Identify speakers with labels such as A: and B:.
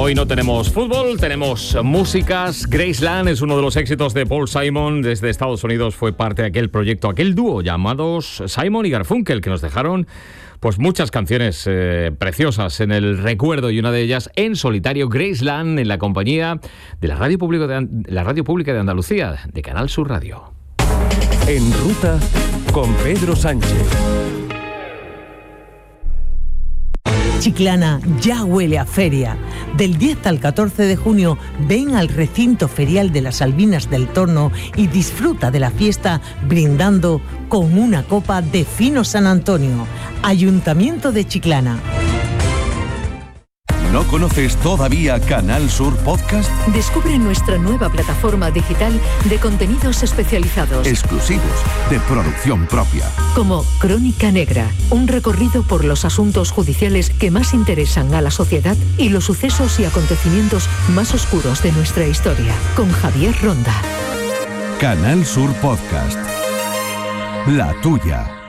A: Hoy no tenemos fútbol, tenemos músicas. Graceland es uno de los éxitos de Paul Simon. Desde Estados Unidos fue parte de aquel proyecto, aquel dúo llamados Simon y Garfunkel, que nos dejaron pues muchas canciones preciosas en el recuerdo, y una de ellas en solitario, Graceland, en la compañía de la Radio Pública de Andalucía, de Canal Sur Radio.
B: En ruta con Pedro Sánchez.
C: Chiclana ya huele a feria. Del 10 al 14 de junio ven al recinto ferial de las Albinas del Torno y disfruta de la fiesta brindando con una copa de Fino San Antonio. Ayuntamiento de Chiclana.
B: ¿No conoces todavía Canal Sur Podcast?
D: Descubre nuestra nueva plataforma digital de contenidos especializados.
B: Exclusivos, de producción propia.
D: Como Crónica Negra, un recorrido por los asuntos judiciales que más interesan a la sociedad y los sucesos y acontecimientos más oscuros de nuestra historia. Con Javier Ronda.
B: Canal Sur Podcast. La tuya.